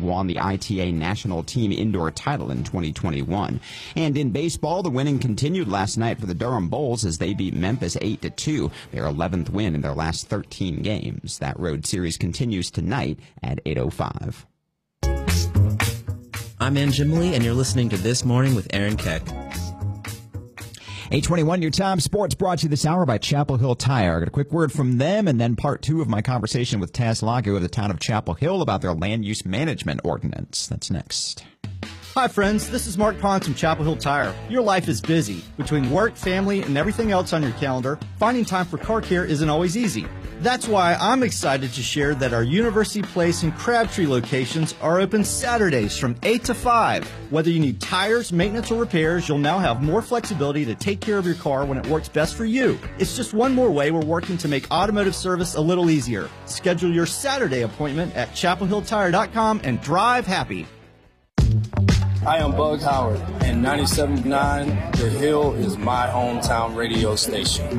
won the ITA National Team Indoor title in 2021. And in baseball, the winning continued last night for the Durham Bulls as they beat Memphis 8-2, their 11th win in their last 13 games. That road series continues tonight at 8:05. I'm Ann Jimley, and you're listening to This Morning with Aaron Keck. 8:21, your time. Sports brought to you this hour by Chapel Hill Tire. I got a quick word from them, and then part two of my conversation with Taz Lago of the town of Chapel Hill about their land use management ordinance. That's next. Hi, friends. This is Mark Pons from Chapel Hill Tire. Your life is busy. Between work, family, and everything else on your calendar, finding time for car care isn't always easy. That's why I'm excited to share that our University Place and Crabtree locations are open Saturdays from 8 to 5. Whether you need tires, maintenance, or repairs, you'll now have more flexibility to take care of your car when it works best for you. It's just one more way we're working to make automotive service a little easier. Schedule your Saturday appointment at chapelhilltire.com and drive happy. I am Bug Howard, and 97.9 The Hill is my hometown radio station.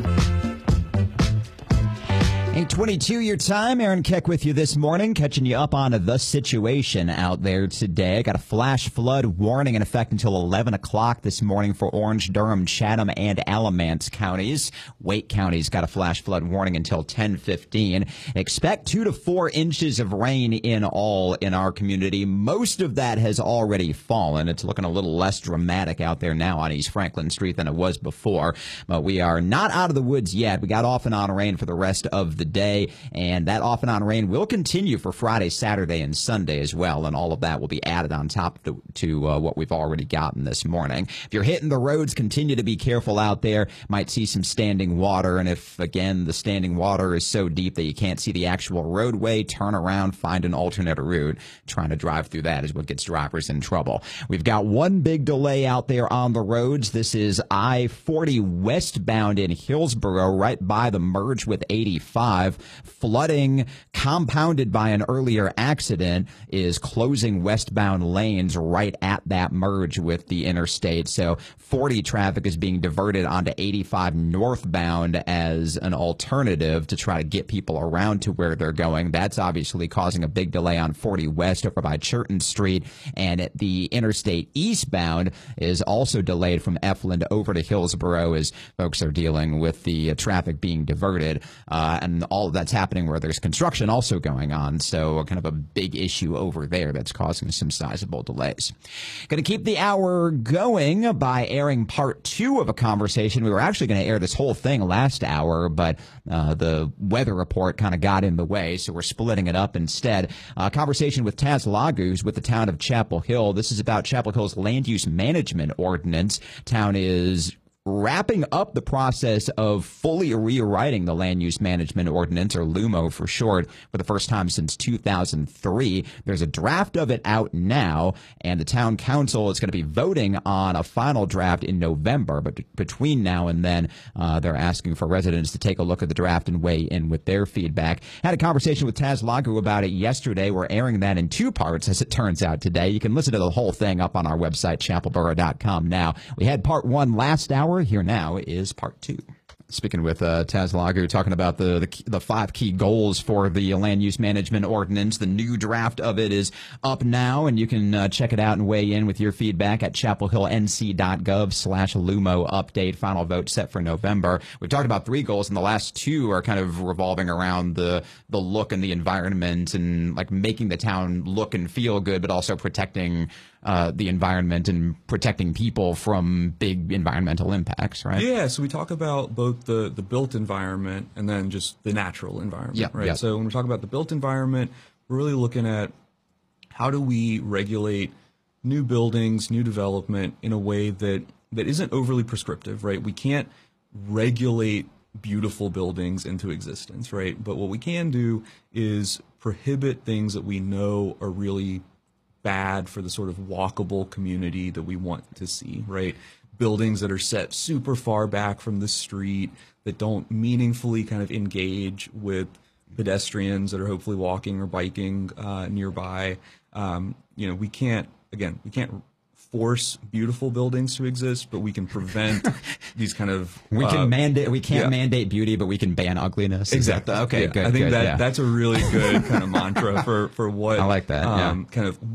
8:22 your time. Aaron Keck with you this morning, catching you up on the situation out there today. Got a flash flood warning in effect until 11 o'clock this morning for Orange, Durham, Chatham, and Alamance counties. Wake County's got a flash flood warning until 10:15. Expect 2 to 4 inches of rain in all in our community. Most of that has already fallen. It's looking a little less dramatic out there now on East Franklin Street than it was before. But we are not out of the woods yet. We got off and on rain for the rest of the day, and that off and on rain will continue for Friday, Saturday, and Sunday as well, and all of that will be added on top to what we've already gotten this morning. If you're hitting the roads, continue to be careful out there. Might see some standing water, and if, again, the standing water is so deep that you can't see the actual roadway, turn around, find an alternate route. Trying to drive through that is what gets drivers in trouble. We've got one big delay out there on the roads. This is I-40 westbound in Hillsborough, right by the merge with 85. Flooding compounded by an earlier accident is closing westbound lanes right at that merge with the interstate. So 40 traffic is being diverted onto 85 northbound as an alternative to try to get people around to where they're going. That's obviously causing a big delay on 40 west over by Churton Street, and the interstate eastbound is also delayed from Efland over to Hillsborough as folks are dealing with the traffic being diverted, and all of that's happening where there's construction also going on, so kind of a big issue over there that's causing some sizable delays. Going to keep the hour going by airing part two of a conversation. We were actually going to air this whole thing last hour, but the weather report kind of got in the way, so we're splitting it up instead. Conversation with Taz Laguz with the town of Chapel Hill. This is about Chapel Hill's land use management ordinance. Town is wrapping up the process of fully rewriting the land use management ordinance, or LUMO for short, for the first time since 2003. There's a draft of it out now, and the town council is going to be voting on a final draft in November. But between now and then, they're asking for residents to take a look at the draft and weigh in with their feedback. Had a conversation with Taz Lagu about it yesterday. We're airing that in two parts, as it turns out today. You can listen to the whole thing up on our website, chapelboro.com now. We had part one last hour. Here now is part two. Speaking with Taz Lagu, talking about the 5 key goals for the land use management ordinance. The new draft of it is up now, and you can check it out and weigh in with your feedback at chapelhillnc.gov/LUMO update. Final vote set for November. We've talked about 3 goals, and the last 2 are kind of revolving around the look and the environment, and like making the town look and feel good, but also protecting the environment and protecting people from big environmental impacts, right? Yeah, so we talk about both the built environment and then just the natural environment, right? Yeah. So when we talk about the built environment, we're really looking at how do we regulate new buildings, new development in a way that isn't overly prescriptive, right? We can't regulate beautiful buildings into existence, right? But what we can do is prohibit things that we know are really bad for the sort of walkable community that we want to see, right? Buildings that are set super far back from the street, that don't meaningfully kind of engage with pedestrians that are hopefully walking or biking nearby. We can't force beautiful buildings to exist, but we can prevent these kind of we can't mandate beauty, but we can ban ugliness. Exactly. Okay, yeah. good. I think good, that's a really good kind of mantra for what I like that. kind of